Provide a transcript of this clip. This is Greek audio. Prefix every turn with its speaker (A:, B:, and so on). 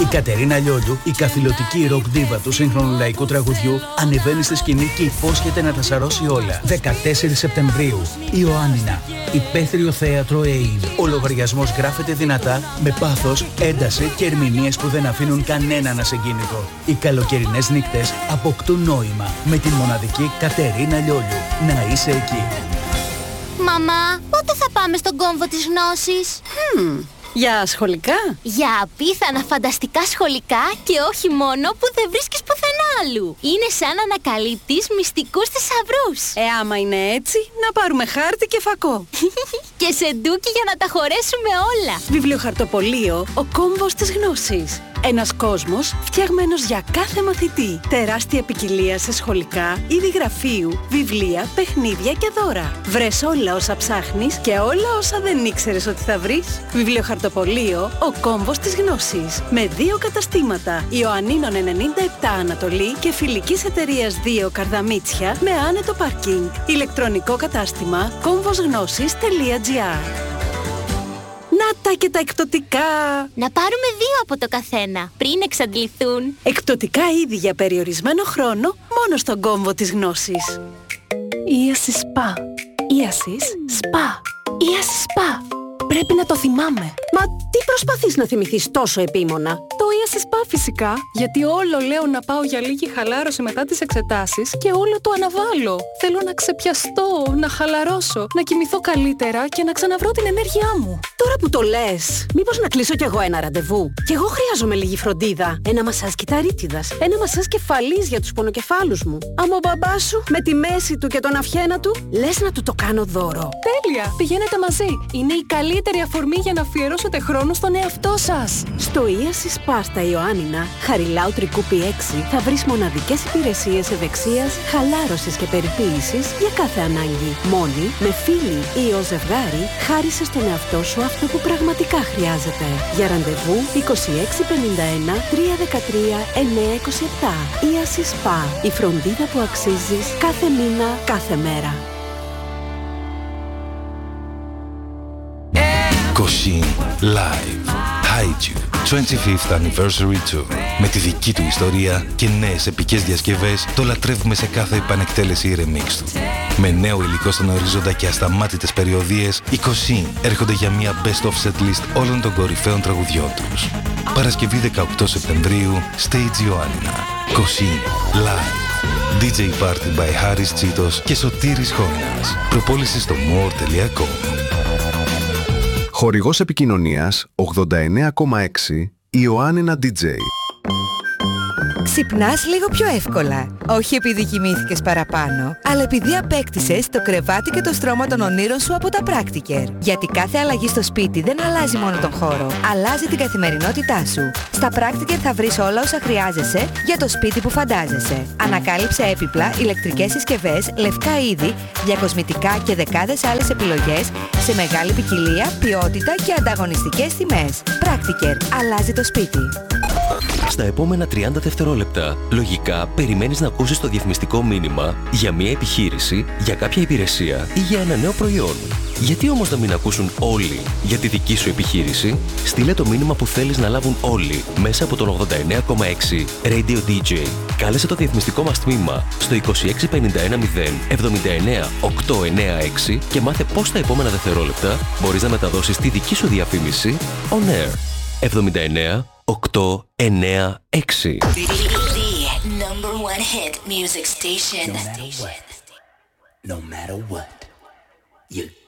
A: Κατερίνα Λιόλιου, η καθηλωτική ροκ ντίβα του σύγχρονου λαϊκού τραγουδιού, ανεβαίνει στη σκηνή και υπόσχεται να τα σαρώσει όλα. 14 Σεπτεμβρίου, Ιωάννινα, Υπαίθριο Θέατρο ΕΙΝ. Ο λογαριασμός γράφεται δυνατά, με πάθος, ένταση και ερμηνείες που δεν αφήνουν κανέναν ασυγκίνητο. Οι καλοκαιρινές νύχτες αποκτούν νόημα με την μοναδική Κατερίνα Λιόλιου. Να είσαι εκεί.
B: Μαμά, πότε θα πάμε στον κόμβο της γνώσης?
C: Για σχολικά?
B: Για απίθανα φανταστικά σχολικά και όχι μόνο που δεν βρίσκεις πουθενά άλλου. Είναι σαν να ανακαλύπτεις μυστικούς θησαυρούς.
C: Άμα είναι έτσι, να πάρουμε χάρτη και φακό.
B: Και σεντούκι για να τα χωρέσουμε όλα.
C: Βιβλιοχαρτοπωλείο, ο κόμβος της γνώσης. Ένας κόσμος φτιαγμένος για κάθε μαθητή. Τεράστια ποικιλία σε σχολικά, είδη γραφείου, βιβλία, παιχνίδια και δώρα. Βρες όλα όσα ψάχνεις και όλα όσα δεν ήξερες ότι θα βρεις. Βιβλιοχαρτοπωλείο, ο κόμβος της γνώσης. Με 2 καταστήματα. Ιωαννίνων 97 Ανατολή και Φιλικής Εταιρείας 2 Καρδαμίτσια με άνετο πάρκινγκ. Ηλεκτρονικό κατάστημα κόμβοσγνώσης.gr. Να τα και τα εκπτωτικά!
B: Να πάρουμε 2 από το καθένα, πριν εξαντληθούν.
C: Εκπτωτικά είδη για περιορισμένο χρόνο, μόνο στον κόμβο της γνώσης.
D: Ίασις Σπα. Ίασις Σπα. Ίασις Σπα. Πρέπει να το θυμάμαι.
E: Μα τι προσπαθείς να θυμηθείς τόσο επίμονα?
D: Το Ίασις Σπα φυσικά. Γιατί όλο λέω να πάω για λίγη χαλάρωση μετά τις εξετάσεις και όλο το αναβάλω. Θέλω να ξεπιαστώ, να χαλαρώσω, να κοιμηθώ καλύτερα και να ξαναβρω την ενέργειά μου.
E: Τώρα που το λες, μήπως να κλείσω κι εγώ ένα ραντεβού? Κι εγώ χρειάζομαι λίγη φροντίδα. Ένα μασάζ κυταρίτιδας, ένα μασάζ κεφαλής για τους πονοκεφάλους μου. Άμα ο μπαμπάς σου με τη μέση του και τον αυχένα του, λες να του το κάνω δώρο.
D: Τέλεια! Πηγαίνετε μαζί. Είναι η καλύτερη αφορμή για να αφιερώσετε χρόνο στον εαυτό σας.
E: Στο Ίασις Σπα στα Ιωάννινα, Χαριλάου Τρικούπη 6, θα βρεις μοναδικές υπηρεσίες ευεξίας, χαλάρωσης και περιποίησης για κάθε ανάγκη. Μόνη, με φίλοι ή ως ζευγάρι, χάρισε στον εαυτό σου αυτό που πραγματικά χρειάζεται. Για ραντεβού 2651 313 927. Ίασις Σπα. Η φροντίδα που αξίζεις κάθε μήνα, κάθε μέρα.
F: Κοσίν Live Haiju 25th Anniversary Tour. Με τη δική του ιστορία και νέες επικές διασκευές το λατρεύουμε σε κάθε επανεκτέλεση remix του. Με νέο υλικό στον ορίζοντα και ασταμάτητες περιοδίες, οι Κοσίν έρχονται για μια best of set list όλων των κορυφαίων τραγουδιών τους. Παρασκευή 18 Σεπτεμβρίου, Stage Ιωάννινα. Κοσίν Live. DJ Party by Harris Cheetos και Σωτήρης Χώνας. Προπόληση στο more.com.
G: Χορηγός επικοινωνίας 89,6 Ιωάννινα DJ.
H: Ξυπνάς λίγο πιο εύκολα. Όχι επειδή κοιμήθηκες παραπάνω, αλλά επειδή απέκτησες το κρεβάτι και το στρώμα των ονείρων σου από τα Practiker. Γιατί κάθε αλλαγή στο σπίτι δεν αλλάζει μόνο τον χώρο, αλλάζει την καθημερινότητά σου. Στα Practiker θα βρεις όλα όσα χρειάζεσαι για το σπίτι που φαντάζεσαι. Ανακάλυψε έπιπλα, ηλεκτρικές συσκευές, λευκά είδη, διακοσμητικά και δεκάδες άλλες επιλογές σε μεγάλη ποικιλία, ποιότητα και ανταγωνιστικές τιμές. Practiker. Αλλάζει το σπίτι.
I: Στα επόμενα 30 δευτερόλεπτα, λογικά περιμένεις να ακούσεις το διαφημιστικό μήνυμα για μια επιχείρηση, για κάποια υπηρεσία ή για ένα νέο προϊόν. Γιατί όμως να μην ακούσουν όλοι για τη δική σου επιχείρηση? Στείλε το μήνυμα που θέλεις να λάβουν όλοι μέσα από τον 89,6 Radio DJ. Κάλεσε το διαφημιστικό μας τμήμα στο 26510 79 896 και μάθε πώς τα επόμενα δευτερόλεπτα μπορείς να μεταδώσεις τη δική σου διαφήμιση on air. 79 896.
J: The number one hit music station.
K: No matter what, you